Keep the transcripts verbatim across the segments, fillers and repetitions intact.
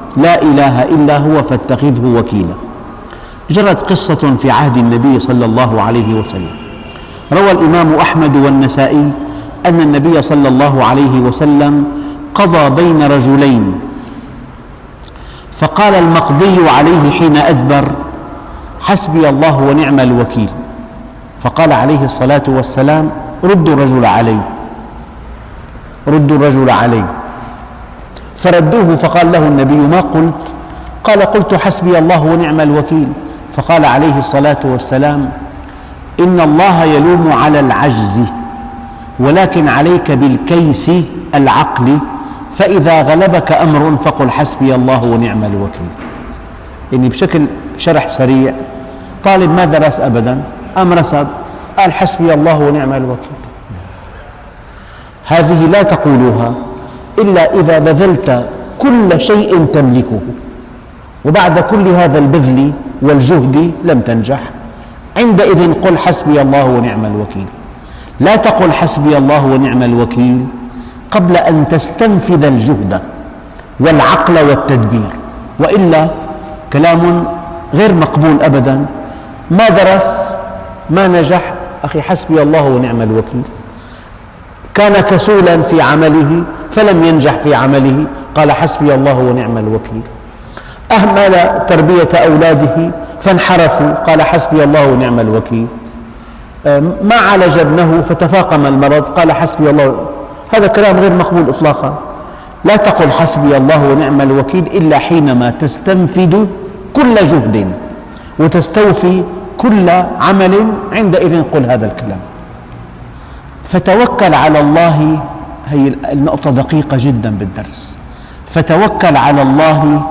لا إله إلا هو فاتخذه وكيلا. جرت قصة في عهد النبي صلى الله عليه وسلم. روى الإمام أحمد والنسائي أن النبي صلى الله عليه وسلم قضى بين رجلين، فقال المقضي عليه حين أدبر: حسبي الله ونعم الوكيل. فقال عليه الصلاة والسلام: ردوا الرجل علي، ردوا الرجل علي. فردوه، فقال له النبي: ما قلت؟ قال: قلت حسبي الله ونعم الوكيل. فقال عليه الصلاة والسلام: إن الله يلوم على العجز، ولكن عليك بالكيس العقل، فإذا غلبك أمر فقل حسبي الله ونعم الوكيل. يعني بشكل شرح سريع، طالب ما درس أبدا، أم رسب، قال حسبي الله ونعم الوكيل. هذه لا تقولها إلا إذا بذلت كل شيء تملكه، وبعد كل هذا البذل والجهد لم تنجح، عندئذ قل حسبي الله ونعم الوكيل. لا تقل حسبي الله ونعم الوكيل قبل أن تستنفذ الجهد والعقل والتدبير، وإلا كلام غير مقبول أبدا. ما درس، ما نجح، أخي حسبي الله ونعم الوكيل. كان كسولا في عمله فلم ينجح في عمله، قال حسبي الله ونعم الوكيل. أهمل تربية أولاده فانحرفوا، قال حسبي الله ونعم الوكيل. ما عالج ابنه فتفاقم المرض، قال حسبي الله. هذا كلام غير مقبول إطلاقا. لا تقل حسبي الله ونعم الوكيل إلا حينما تستنفذ كل جهد وتستوفي كل عمل، عندئذ قل هذا الكلام. فتوكل على الله، هي النقطة دقيقة جدا بالدرس. فتوكل على الله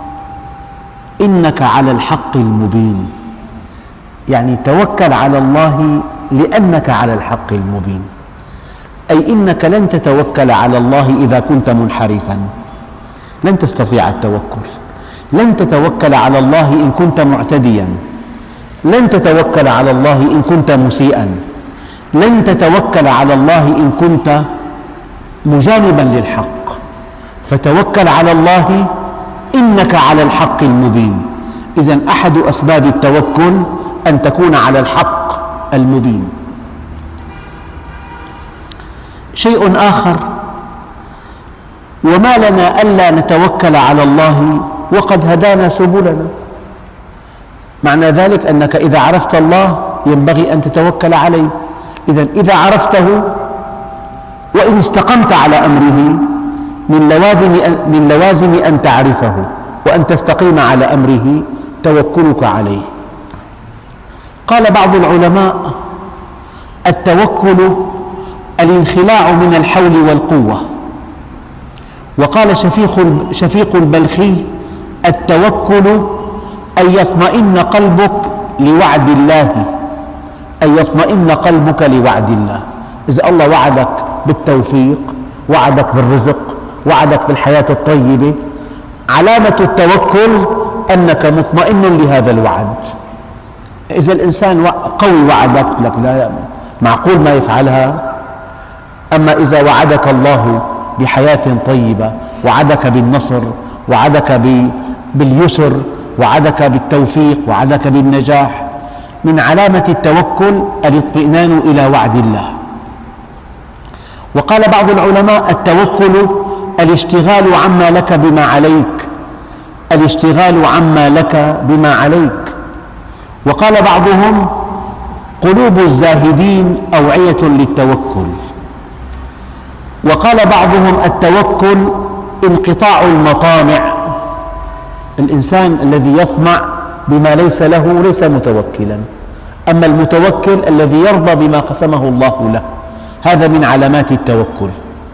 إنك على الحق المبين، يعني توكل على الله لأنك على الحق المبين، أي إنك لن تتوكل على الله إذا كنت منحرفا، لن تستطيع التوكل. لن تتوكل على الله إن كنت معتديا، لن تتوكل على الله إن كنت مسيئا، لن تتوكل على الله إن كنت مجانبا للحق. فتوكل على الله إنك على الحق المبين. إذن أحد أسباب التوكل أن تكون على الحق المبين. شيء آخر: وما لنا ألا نتوكل على الله وقد هدانا سبلنا. معنى ذلك أنك إذا عرفت الله ينبغي أن تتوكل عليه. إذن إذا عرفته وإن استقمت على أمره، من لوازم من لوازم أن تعرفه وأن تستقيم على أمره توكلك عليه. قال بعض العلماء: التوكل الانخلاع من الحول والقوة. وقال شفيق البلخي: التوكل أن يطمئن قلبك لوعد الله، أن يطمئن قلبك لوعد الله. إذا الله وعدك بالتوفيق، وعدك بالرزق، وعدك بالحياة الطيبة، علامة التوكل أنك مطمئن لهذا الوعد. إذا الإنسان قوي وعدك، لك لا معقول ما يفعلها. أما إذا وعدك الله بحياة طيبة، وعدك بالنصر، وعدك باليسر، وعدك بالتوفيق، وعدك بالنجاح، من علامة التوكل الاطمئنان إلى وعد الله. وقال بعض العلماء: التوكل الاشتغال عما لك بما عليك، الاشتغال عما لك بما عليك. وقال بعضهم: قلوب الزاهدين أوعية للتوكل. وقال بعضهم: التوكل انقطاع المطامع. الإنسان الذي يطمع بما ليس له ليس متوكلا، أما المتوكل الذي يرضى بما قسمه الله له، هذا من علامات التوكل.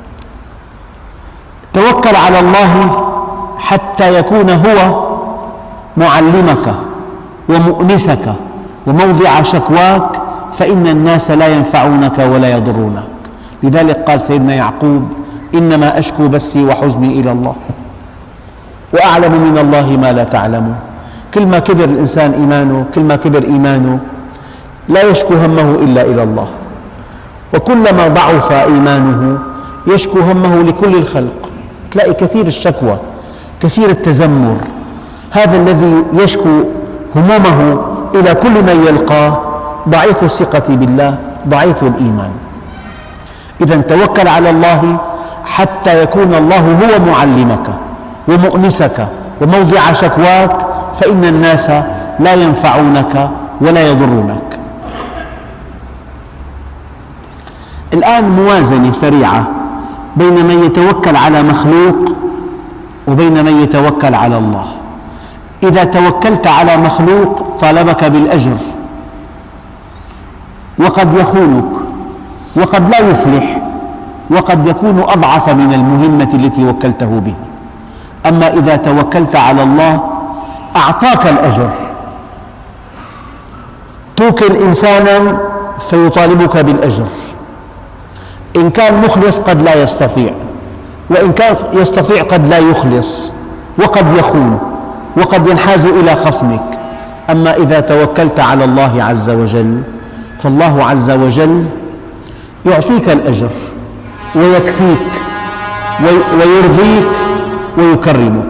توكل على الله حتى يكون هو معلمك ومؤنسك وموضع شكواك، فإن الناس لا ينفعونك ولا يضرونك. لذلك قال سيدنا يعقوب: إنما أشكو بثي وحزني إلى الله وأعلم من الله ما لا تعلمون. كل ما كبر الإنسان إيمانه، كل ما كبر إيمانه لا يشكو همه إلا إلى الله، وكلما ضعف إيمانه يشكو همه لكل الخلق. تلاقي كثير الشكوى كثير التذمر، هذا الذي يشكو همومه إلى كل من يلقاه ضعيف الثقة بالله، ضعيف الإيمان. إذا توكل على الله حتى يكون الله هو معلمك ومؤنسك وموضع شكواك، فإن الناس لا ينفعونك ولا يضرونك. الآن موازنة سريعة بين من يتوكل على مخلوق وبين من يتوكل على الله. إذا توكلت على مخلوق طالبك بالأجر، وقد يخونك وقد لا يفلح وقد يكون أضعف من المهمة التي وكلته به. أما إذا توكلت على الله أعطاك الأجر. توكل إنسانا فيطالبك بالأجر، إن كان مخلص قد لا يستطيع، وإن كان يستطيع قد لا يخلص، وقد يخون، وقد ينحاز إلى خصمك. أما إذا توكلت على الله عز وجل فالله عز وجل يعطيك الأجر ويكفيك ويرضيك ويكرمك.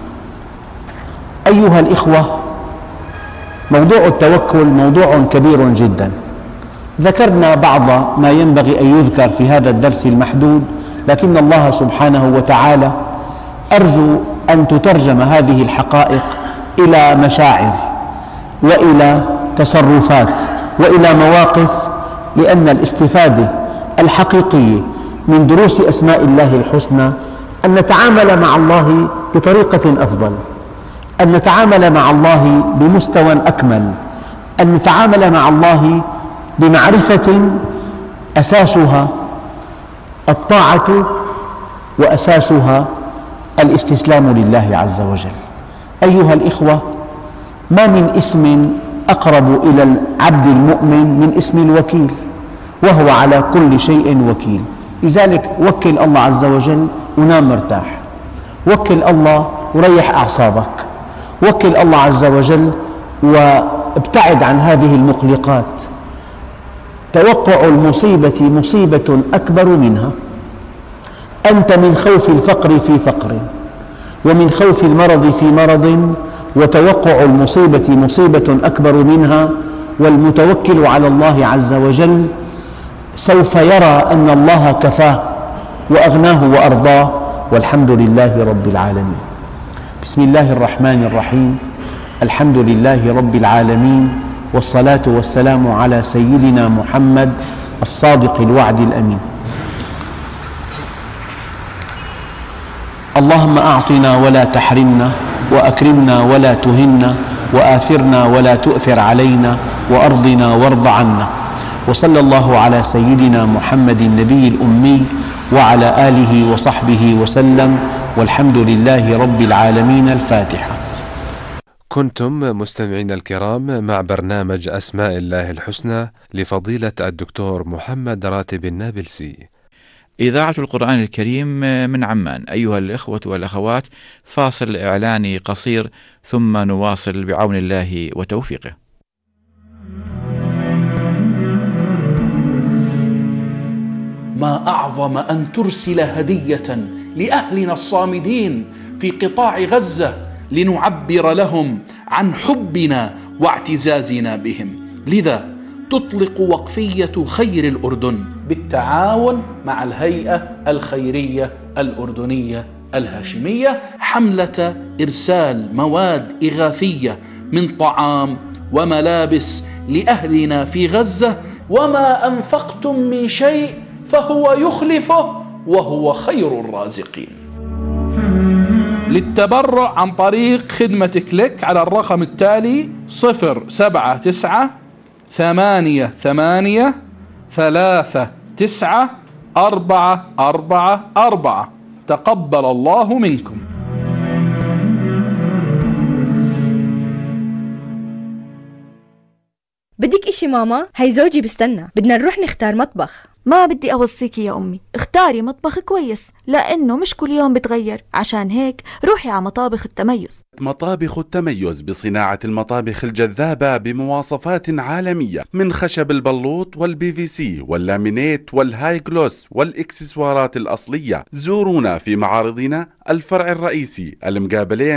أيها الإخوة، موضوع التوكل موضوع كبير جدا. ذكرنا بعض ما ينبغي أن يذكر في هذا الدرس المحدود، لكن الله سبحانه وتعالى أرجو أن تترجم هذه الحقائق إلى مشاعر وإلى تصرفات وإلى مواقف، لأن الاستفادة الحقيقية من دروس أسماء الله الحسنى أن نتعامل مع الله بطريقة أفضل، أن نتعامل مع الله بمستوى أكمل، أن نتعامل مع الله بمعرفة أساسها الطاعة وأساسها الاستسلام لله عز وجل. أيها الإخوة، ما من اسم أقرب إلى العبد المؤمن من اسم الوكيل، وهو على كل شيء وكيل. لذلك وكل الله عز وجل ونام مرتاح، وكل الله وريح أعصابك، وكل الله عز وجل وابتعد عن هذه المقلقات. توقع المصيبة مصيبة أكبر منها. أنت من خوف الفقر في فقر، ومن خوف المرض في مرض، وتوقع المصيبة مصيبة أكبر منها. والمتوكل على الله عز وجل سوف يرى أن الله كفاه وأغناه وأرضاه، والحمد لله رب العالمين. بسم الله الرحمن الرحيم. الحمد لله رب العالمين، والصلاة والسلام على سيدنا محمد الصادق الوعد الأمين. اللهم أعطنا ولا تحرمنا، وأكرمنا ولا تهنا، وآثرنا ولا تؤثر علينا، وأرضنا وارض عنا. وصلى الله على سيدنا محمد النبي الأمي وعلى آله وصحبه وسلم، والحمد لله رب العالمين. الفاتحة. كنتم مستمعين الكرام مع برنامج أسماء الله الحسنى لفضيلة الدكتور محمد راتب النابلسي، إذاعة القرآن الكريم من عمان. أيها الإخوة والأخوات، فاصل إعلاني قصير ثم نواصل بعون الله وتوفيقه. ما أعظم أن ترسل هدية لأهلنا الصامدين في قطاع غزة لنعبر لهم عن حبنا واعتزازنا بهم. لذا تطلق وقفية خير الأردن بالتعاون مع الهيئة الخيرية الأردنية الهاشمية حملة إرسال مواد إغاثية من طعام وملابس لأهلنا في غزة. وما أنفقتم من شيء فهو يخلفه وهو خير الرازقين. للتبرع عن طريق خدمة كليك على الرقم التالي: صفر سبعة تسعة ثمانية ثمانية ثلاثة تسعة أربعة أربعة أربعة. تقبل الله منكم. بدك معلش ماما، هي زوجي بستنى، بدنا نروح نختار مطبخ. ما بدي أوصيكي يا أمي، اختاري مطبخ كويس لأنه مش كل يوم بتغير، عشان هيك روحي على مطابخ التميز. مطابخ التميز بصناعة المطابخ الجذابة بمواصفات عالمية، من خشب البلوط والبي في سي واللامينيت والهاي جلوس والإكسسوارات الأصلية. زورونا في معارضنا الفرع الرئيسي المقابلين